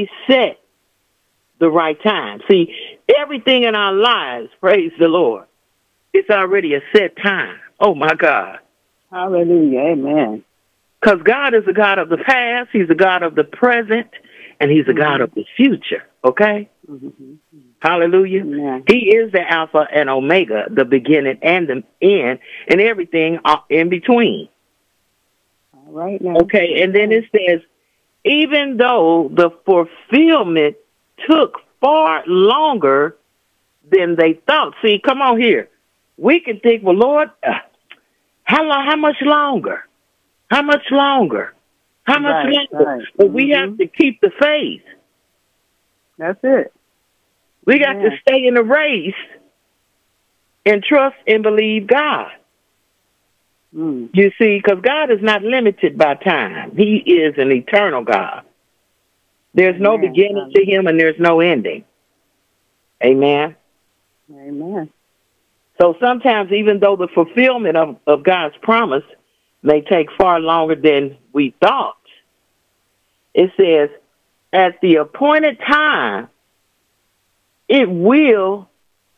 already set the right time. See, everything in our lives, praise the Lord, it's already a set time. Oh, my God. Hallelujah. Amen. Because God is a God of the past, he's a God of the present, and he's a God of the future, okay? Hallelujah. Amen. He is the Alpha and Omega, the beginning and the end, and everything in between. All right now. Okay, and then it says, even though the fulfillment took far longer than they thought. See, come on here. We can think, well, Lord, how much longer? How much longer? How much longer? Right. But we have to keep the faith. That's it. We got to stay in the race and trust and believe God. You see, because God is not limited by time. He is an eternal God. There's no beginning to him and there's no ending. Amen. Amen. So sometimes, even though the fulfillment of God's promise may take far longer than we thought, it says, at the appointed time, it will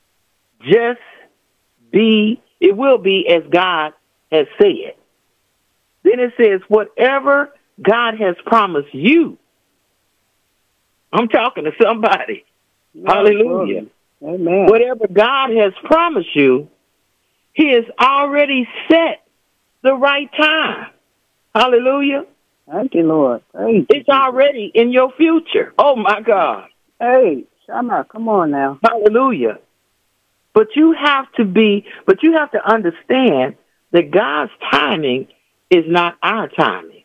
be as God has said. Then it says, whatever God has promised you, I'm talking to somebody. Hallelujah. Amen. Whatever God has promised you, he has already set the right time. Hallelujah. Thank you, Lord. It's already in your future. Oh, my God. Hey, Shama, come on now. Hallelujah. But you have to understand that God's timing is not our timing.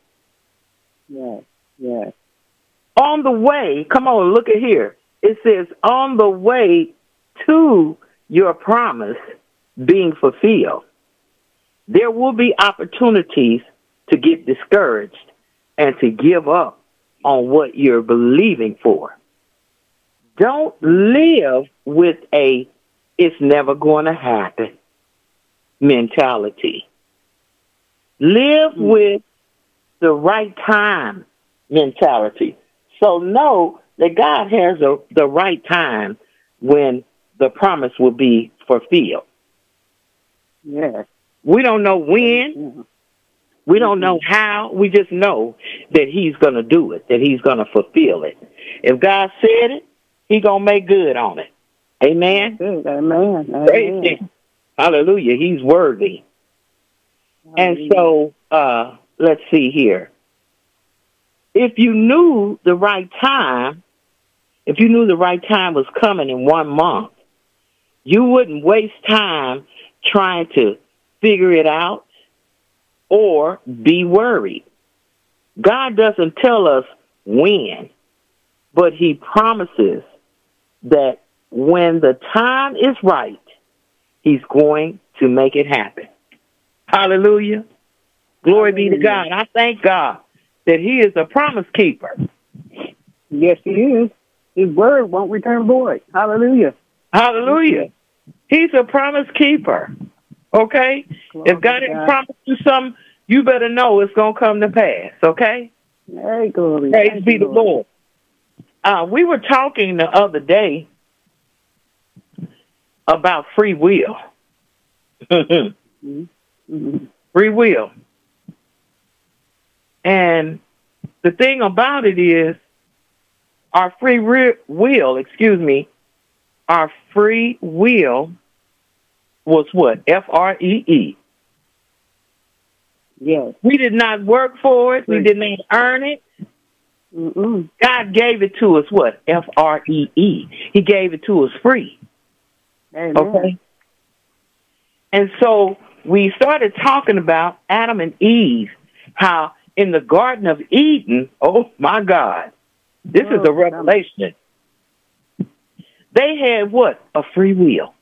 Yes. On the way, come on, look at here. It says, on the way to your promise being fulfilled, there will be opportunities to get discouraged and to give up on what you're believing for. Don't live with a it's never going to happen mentality. Live with the right time mentality. So know that God has the right time when the promise will be fulfilled. Yes. We don't know when. We don't know how. We just know that he's going to do it, that he's going to fulfill it. If God said it, he's going to make good on it. Amen? Amen. Praise him. Hallelujah. He's worthy. And so, let's see here. If you knew the right time was coming in 1 month, you wouldn't waste time trying to figure it out or be worried. God doesn't tell us when, but he promises that when the time is right, he's going to make it happen. Hallelujah. Glory be to God. I thank God that he is a promise keeper. Yes, he is. His word won't return void. Hallelujah. Hallelujah. He's a promise keeper. Okay? If God has promised you something, you better know it's going to come to pass. Okay? Hey, glory. Praise be the Lord. We were talking the other day about free will. Free will. And the thing about it is, our free will was what? Free. Yes. We did not work for it. We did not earn it. God gave it to us what? Free. He gave it to us free. Amen. Okay? And so we started talking about Adam and Eve, how in the Garden of Eden, oh my God, this is a revelation. They had what? A free will.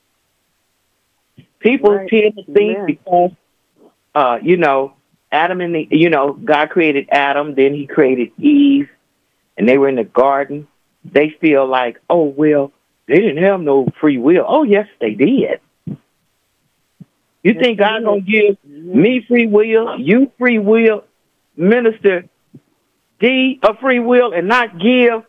People tend to think because, Adam and God created Adam, then he created Eve, and they were in the garden. They feel like, oh, well, they didn't have no free will. Oh, yes, they did. You think God's going to give me free will, you free will, Minister D a free will, and not give